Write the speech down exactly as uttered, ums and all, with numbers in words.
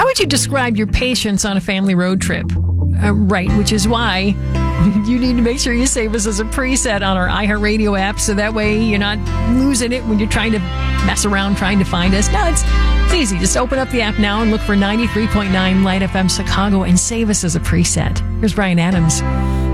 would you describe your patience on a family road trip? Uh, right, which is why you need to make sure you save us as a preset on our iHeartRadio app, so that way you're not losing it when you're trying to mess around trying to find us. No, it's, it's easy. Just open up the app now and look for ninety-three point nine Light F M Chicago and save us as a preset. Here's Brian Adams.